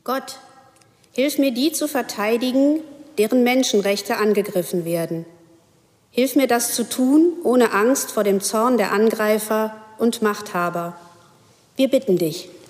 Gott, hilf mir, die zu verteidigen, deren Menschenrechte angegriffen werden. Hilf mir, das zu tun, ohne Angst vor dem Zorn der Angreifer und Machthaber. Wir bitten dich.